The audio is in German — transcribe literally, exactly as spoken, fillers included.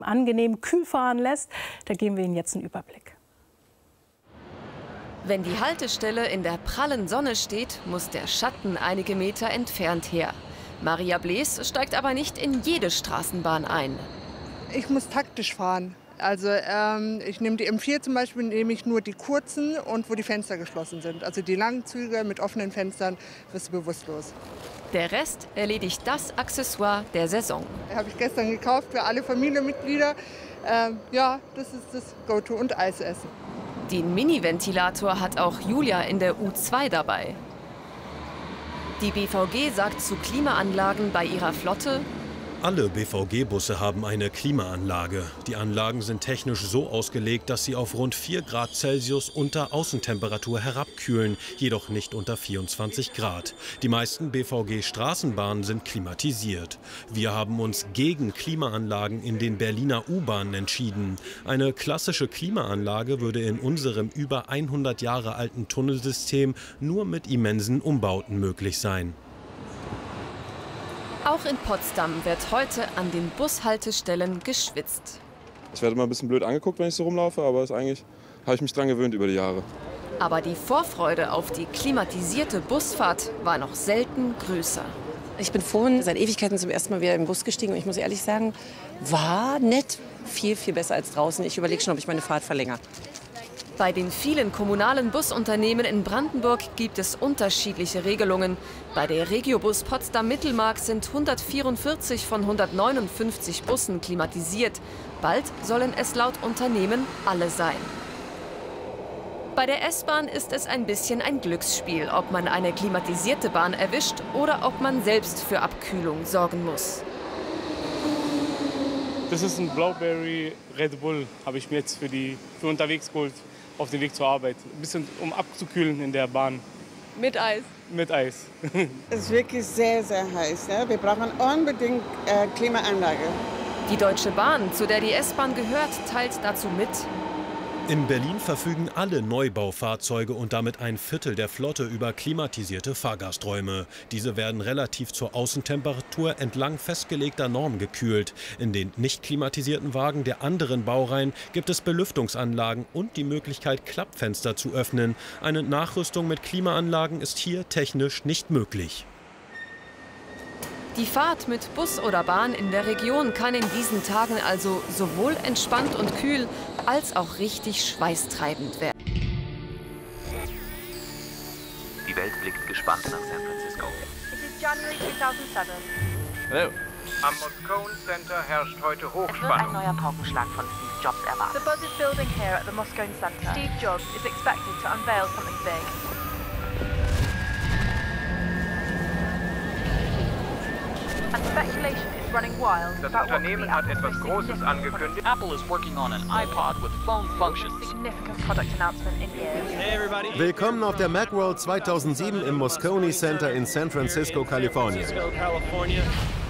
angenehm kühl fahren lässt. Da geben wir Ihnen jetzt einen Überblick. Wenn die Haltestelle in der prallen Sonne steht, muss der Schatten einige Meter entfernt her. Maria Blees steigt aber nicht in jede Straßenbahn ein. Ich muss taktisch fahren. Also ähm, ich nehme die M vier zum Beispiel, nehme ich nur die kurzen und wo die Fenster geschlossen sind. Also die langen Züge mit offenen Fenstern wirst du bewusstlos. Der Rest erledigt das Accessoire der Saison. Habe ich gestern gekauft für alle Familienmitglieder. Ähm, ja, das ist das Go-To und Eis essen. Den Mini-Ventilator hat auch Julia in der U zwei dabei. Die B V G sagt zu Klimaanlagen bei ihrer Flotte: Alle B V G-Busse haben eine Klimaanlage. Die Anlagen sind technisch so ausgelegt, dass sie auf rund vier Grad Celsius unter Außentemperatur herabkühlen, jedoch nicht unter vierundzwanzig Grad. Die meisten B V G-Straßenbahnen sind klimatisiert. Wir haben uns gegen Klimaanlagen in den Berliner U-Bahnen entschieden. Eine klassische Klimaanlage würde in unserem über hundert Jahre alten Tunnelsystem nur mit immensen Umbauten möglich sein. Auch in Potsdam wird heute an den Bushaltestellen geschwitzt. Ich werde immer ein bisschen blöd angeguckt, wenn ich so rumlaufe, aber ist eigentlich habe ich mich dran gewöhnt über die Jahre. Aber die Vorfreude auf die klimatisierte Busfahrt war noch selten größer. Ich bin vorhin seit Ewigkeiten zum ersten Mal wieder im Bus gestiegen und ich muss ehrlich sagen, war nett, viel, viel besser als draußen. Ich überlege schon, ob ich meine Fahrt verlängere. Bei den vielen kommunalen Busunternehmen in Brandenburg gibt es unterschiedliche Regelungen. Bei der Regiobus Potsdam-Mittelmark sind hundertvierundvierzig von hundertneunundfünfzig Bussen klimatisiert. Bald sollen es laut Unternehmen alle sein. Bei der S-Bahn ist es ein bisschen ein Glücksspiel, ob man eine klimatisierte Bahn erwischt oder ob man selbst für Abkühlung sorgen muss. Das ist ein Blaubeerry Red Bull, habe ich mir jetzt für, die, für unterwegs geholt. Auf dem Weg zur Arbeit. Ein bisschen, um abzukühlen in der Bahn. Mit Eis? Mit Eis. Es ist wirklich sehr, sehr heiß. Ja? Wir brauchen unbedingt äh, Klimaanlage. Die Deutsche Bahn, zu der die S-Bahn gehört, teilt dazu mit: In Berlin verfügen alle Neubaufahrzeuge und damit ein Viertel der Flotte über klimatisierte Fahrgasträume. Diese werden relativ zur Außentemperatur entlang festgelegter Normen gekühlt. In den nicht klimatisierten Wagen der anderen Baureihen gibt es Belüftungsanlagen und die Möglichkeit, Klappfenster zu öffnen. Eine Nachrüstung mit Klimaanlagen ist hier technisch nicht möglich. Die Fahrt mit Bus oder Bahn in der Region kann in diesen Tagen also sowohl entspannt und kühl als auch richtig schweißtreibend werden. Die Welt blickt gespannt nach San Francisco. It is January zweitausendsieben. Hello. Am Moscone Center herrscht heute Es wird ein Hochspannung. neuer Paukenschlag von Steve Jobs erwartet. The buzz is building here at the Moscone Center. Steve Jobs is expected to unveil something big. And speculation is running wild. Das about what could be Unternehmen hat Apple's etwas most Großes significant- angekündigt. Apple is working on an iPod with phone functions. significant product announcement in years. Willkommen auf der Macworld zweitausendsieben im Moscone Center in San Francisco, Kalifornien.